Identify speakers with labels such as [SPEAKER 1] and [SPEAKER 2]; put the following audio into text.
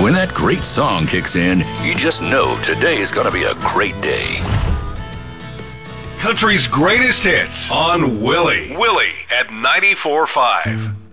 [SPEAKER 1] When that great song kicks in, you just know today is going to be a great day.
[SPEAKER 2] Country's greatest hits on Willie. Willie at 94.5.